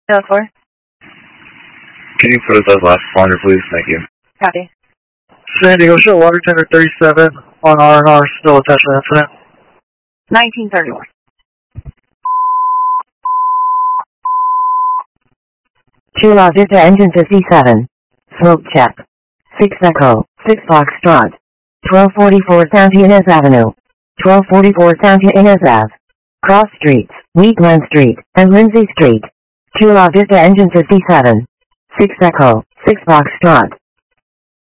No 4. Can you put us as last responder, please? Thank you. Copy. San Diego Show Water Tender 37 on R&R, still attached to the incident. 1931. Chula Vista Engine 57. Smoke check. 6 Echo, 6 Foxtrot. 1244 Santa Ynez Avenue. 1244 Santa Ynez Ave. Cross Streets, Wheatland Street, and Lindsay Street. Chula Vista Engine 57. 6 Echo, 6 Foxtrot.